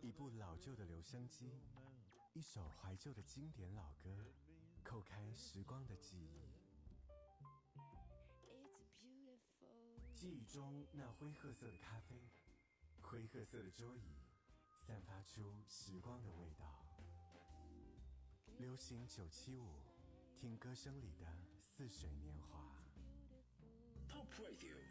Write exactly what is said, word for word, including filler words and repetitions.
一部老旧的留声机，一首怀旧的经典老歌，叩开时光的记忆。记忆中那灰褐色的咖啡，灰褐色的桌椅，散发出时光的味道。流行九七五，听歌声里的似水年华。 Pop Radio